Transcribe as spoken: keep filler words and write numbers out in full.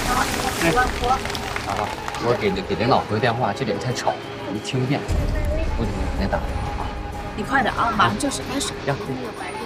哎，好了，我给给领导回个电话，这里太吵，没听见。我给奶奶打电话啊。 你快点啊，马上就是开始。 呀。